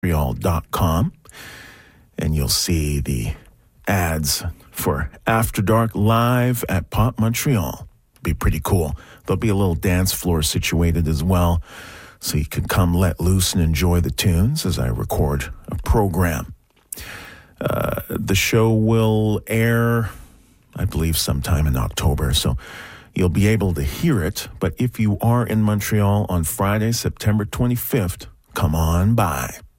Montreal.com, and you'll see the ads for After Dark live at Pop Montreal. Be pretty cool. There'll be a little dance floor situated as well, so you can come let loose and enjoy the tunes as I record a program. The show will air, I believe, sometime in October, so you'll be able to hear it. But if you are in Montreal on Friday, September 25th, come on by.